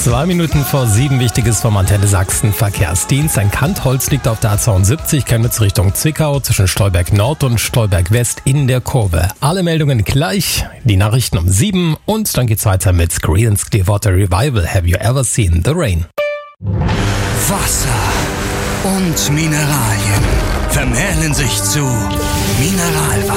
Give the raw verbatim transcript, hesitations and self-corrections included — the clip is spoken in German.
Zwei Minuten vor sieben, Wichtiges vom Antenne Sachsen Verkehrsdienst. Ein Kantholz liegt auf der A zweiundsiebzig, Chemnitz Richtung Zwickau, zwischen Stolberg Nord und Stolberg West in der Kurve. Alle Meldungen gleich, die Nachrichten um sieben und dann geht's weiter mit Creedence Clearwater Revival. Have you ever seen the rain? Wasser und Mineralien vermählen sich zu Mineralwasser.